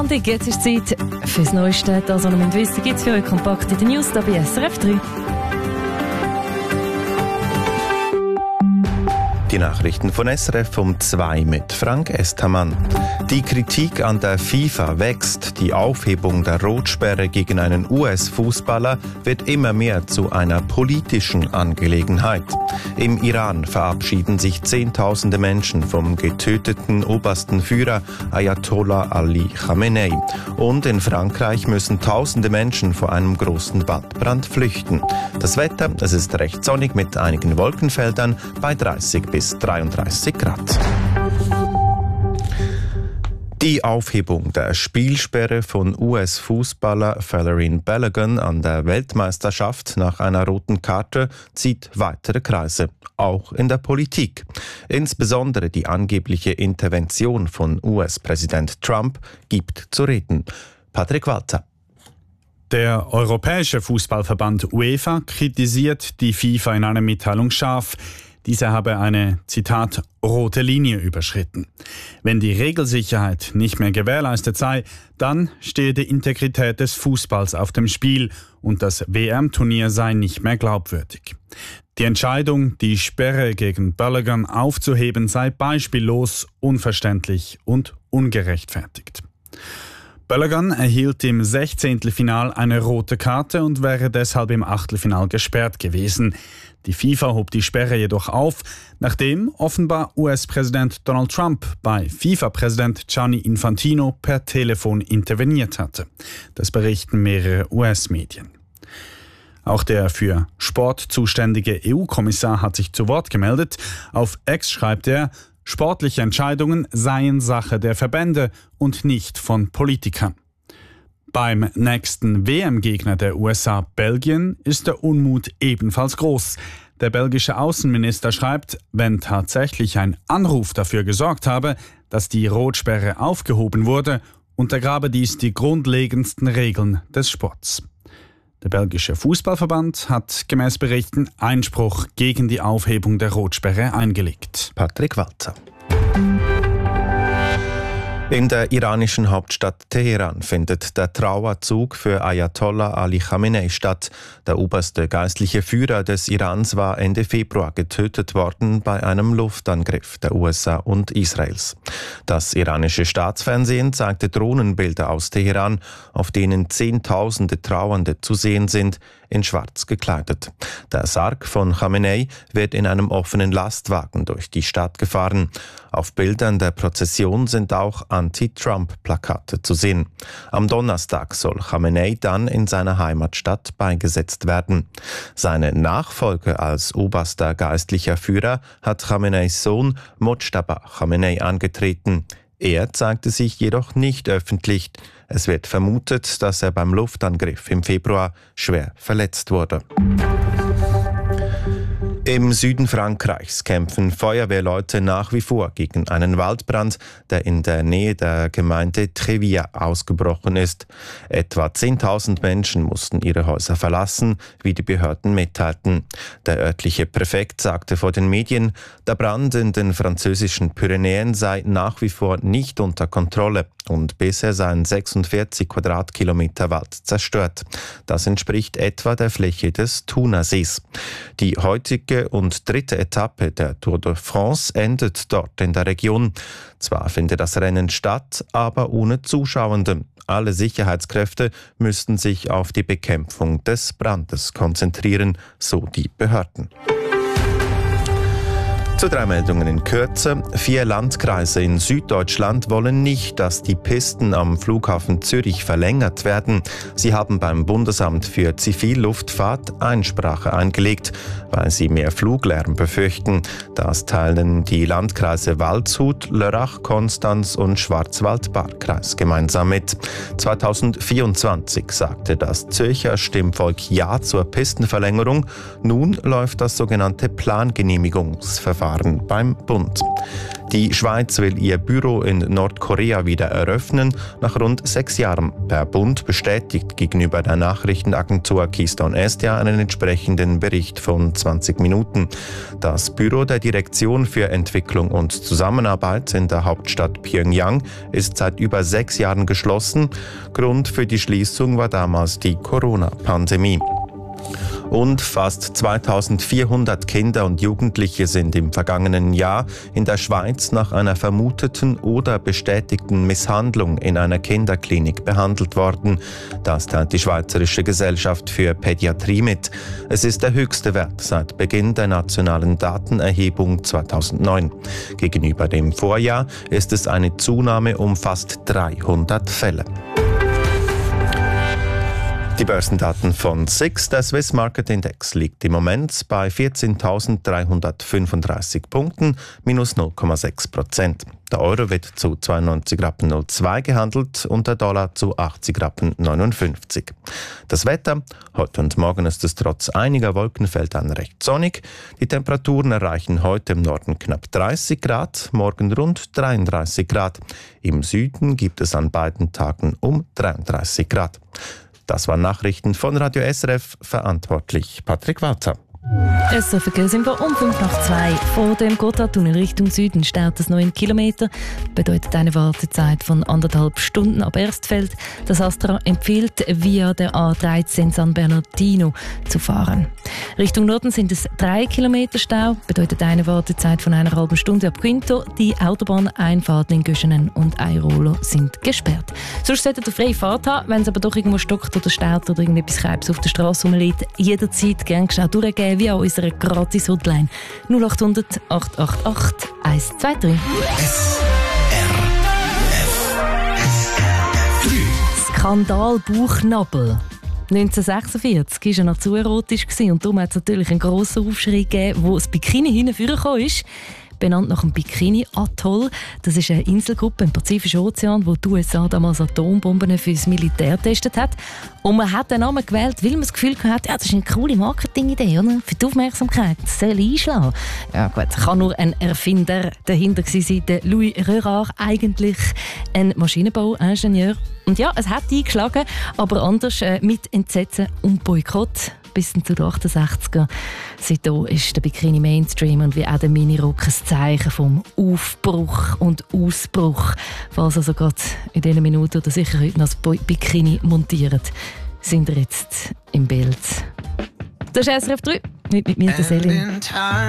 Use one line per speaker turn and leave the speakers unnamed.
Jetzt ist Zeit fürs Neueste. Das, was ihr wissen, gibt es für euch kompakt in den News da bei SRF 3.
Die Nachrichten von SRF um 2 mit Frank Estermann. Die Kritik an der FIFA wächst. Die Aufhebung der Rotsperre gegen einen US-Fußballer wird immer mehr zu einer politischen Angelegenheit. Im Iran verabschieden sich Zehntausende Menschen vom getöteten obersten Führer Ayatollah Ali Khamenei. Und in Frankreich müssen Tausende Menschen vor einem großen Waldbrand flüchten. Das Wetter, es ist recht sonnig mit einigen Wolkenfeldern bei 30 bis 33 Grad. Die Aufhebung der Spielsperre von US-Fußballer Valerie Balogun an der Weltmeisterschaft nach einer roten Karte zieht weitere Kreise, auch in der Politik. Insbesondere die angebliche Intervention von US-Präsident Trump gibt zu reden. Patrick Walter.
Der Europäische Fußballverband UEFA kritisiert die FIFA in einer Mitteilung scharf. Diese habe eine, Zitat, rote Linie überschritten. Wenn die Regelsicherheit nicht mehr gewährleistet sei, dann stehe die Integrität des Fußballs auf dem Spiel und das WM-Turnier sei nicht mehr glaubwürdig. Die Entscheidung, die Sperre gegen Balogun aufzuheben, sei beispiellos, unverständlich und ungerechtfertigt. Balogun erhielt im 16. Final eine rote Karte und wäre deshalb im Achtelfinal gesperrt gewesen. Die FIFA hob die Sperre jedoch auf, nachdem offenbar US-Präsident Donald Trump bei FIFA-Präsident Gianni Infantino per Telefon interveniert hatte. Das berichten mehrere US-Medien. Auch der für Sport zuständige EU-Kommissar hat sich zu Wort gemeldet. Auf X schreibt er, sportliche Entscheidungen seien Sache der Verbände und nicht von Politikern. Beim nächsten WM-Gegner der USA, Belgien, ist der Unmut ebenfalls groß. Der belgische Außenminister schreibt, wenn tatsächlich ein Anruf dafür gesorgt habe, dass die Rotsperre aufgehoben wurde, untergrabe dies die grundlegendsten Regeln des Sports. Der belgische Fußballverband hat gemäß Berichten Einspruch gegen die Aufhebung der Rotsperre eingelegt.
Patrick Walter. In der iranischen Hauptstadt Teheran findet der Trauerzug für Ayatollah Ali Khamenei statt. Der oberste geistliche Führer des Irans war Ende Februar getötet worden bei einem Luftangriff der USA und Israels. Das iranische Staatsfernsehen zeigte Drohnenbilder aus Teheran, auf denen Zehntausende Trauernde zu sehen sind, in schwarz gekleidet. Der Sarg von Khamenei wird in einem offenen Lastwagen durch die Stadt gefahren. Auf Bildern der Prozession sind auch Anti-Trump-Plakate zu sehen. Am Donnerstag soll Khamenei dann in seiner Heimatstadt beigesetzt werden. Seine Nachfolge als oberster geistlicher Führer hat Khameneis Sohn Mojtaba Khamenei angetreten. Er zeigte sich jedoch nicht öffentlich. Es wird vermutet, dass er beim Luftangriff im Februar schwer verletzt wurde. Im Süden Frankreichs kämpfen Feuerwehrleute nach wie vor gegen einen Waldbrand, der in der Nähe der Gemeinde Tréville ausgebrochen ist. Etwa 10.000 Menschen mussten ihre Häuser verlassen, wie die Behörden mitteilten. Der örtliche Präfekt sagte vor den Medien, der Brand in den französischen Pyrenäen sei nach wie vor nicht unter Kontrolle und bisher seien 46 Quadratkilometer Wald zerstört. Das entspricht etwa der Fläche des Thunersees. Die heutige und dritte Etappe der Tour de France endet dort in der Region. Zwar findet das Rennen statt, aber ohne Zuschauende. Alle Sicherheitskräfte müssten sich auf die Bekämpfung des Brandes konzentrieren, so die Behörden. Zu 3 Meldungen in Kürze. 4 Landkreise in Süddeutschland wollen nicht, dass die Pisten am Flughafen Zürich verlängert werden. Sie haben beim Bundesamt für Zivilluftfahrt Einsprache eingelegt, weil sie mehr Fluglärm befürchten. Das teilen die Landkreise Waldshut, Lörrach, Konstanz und Schwarzwald-Baar-Kreis gemeinsam mit. 2024 sagte das Zürcher Stimmvolk Ja zur Pistenverlängerung. Nun läuft das sogenannte Plangenehmigungsverfahren beim Bund. Die Schweiz will ihr Büro in Nordkorea wieder eröffnen, nach rund 6 Jahren. Der Bund bestätigt gegenüber der Nachrichtenagentur Keystone Asia einen entsprechenden Bericht von 20 Minuten. Das Büro der Direktion für Entwicklung und Zusammenarbeit in der Hauptstadt Pyongyang ist seit über 6 Jahren geschlossen. Grund für die Schließung war damals die Corona-Pandemie. Und fast 2400 Kinder und Jugendliche sind im vergangenen Jahr in der Schweiz nach einer vermuteten oder bestätigten Misshandlung in einer Kinderklinik behandelt worden. Das teilt die Schweizerische Gesellschaft für Pädiatrie mit. Es ist der höchste Wert seit Beginn der nationalen Datenerhebung 2009. Gegenüber dem Vorjahr ist es eine Zunahme um fast 300 Fälle. Die Börsendaten von SIX, der Swiss Market Index, liegt im Moment bei 14.335 Punkten, minus 0,6%. Der Euro wird zu 92,02 Rappen gehandelt und der Dollar zu 80,59 Rappen. Das Wetter: Heute und morgen ist es trotz einiger Wolkenfeldern recht sonnig. Die Temperaturen erreichen heute im Norden knapp 30 Grad, morgen rund 33 Grad. Im Süden gibt es an beiden Tagen um 33 Grad. Das waren Nachrichten von Radio SRF, verantwortlich Patrick Walter.
SRF-Verkehrsinfo um 5:02. Vor dem Gotthardtunnel Richtung Süden staut es 9 Kilometer. Bedeutet eine Wartezeit von 1,5 Stunden ab Erstfeld. Das Astra empfiehlt, via der A13 San Bernardino zu fahren. Richtung Norden sind es 3 Kilometer Stau. Bedeutet eine Wartezeit von 1,5 Stunde ab Quinto. Die Autobahneinfahrten in Göschenen und Airolo sind gesperrt. Sonst solltet ihr freie Fahrt haben. Wenn es aber doch irgendwo stockt oder staut oder irgendetwas Kreibs auf der Straße rumliegt, jederzeit gerne schnell durchgehen, wie auch unsere Gratis-Hotline 0800 888 123. Skandal Bauchnabel. 1946 war er noch zu erotisch und darum hat es natürlich einen grossen Aufschrei gegeben, wo das Bikini hingekommen ist. Benannt nach dem Bikini-Atoll. Das ist eine Inselgruppe im Pazifischen Ozean, wo die USA damals Atombomben für das Militär getestet hat. Und man hat den Namen gewählt, weil man das Gefühl hatte, ja, das ist eine coole Marketingidee, oder? Für die Aufmerksamkeit. Das soll einschlagen. Ja gut, kann nur ein Erfinder dahinter sein, der Louis Rerard, eigentlich ein Maschinenbauingenieur. Und ja, es hat eingeschlagen, aber anders mit Entsetzen und Boykott. Bis zu den 68er. Seitdem ist der Bikini Mainstream und wie auch der Minirock ein Zeichen vom Aufbruch und Ausbruch. Falls also gerade in diesen Minuten oder sicher heute noch das Bikini montiert, sind wir jetzt im Bild. Das ist SRF 3, mit mir, der Selin.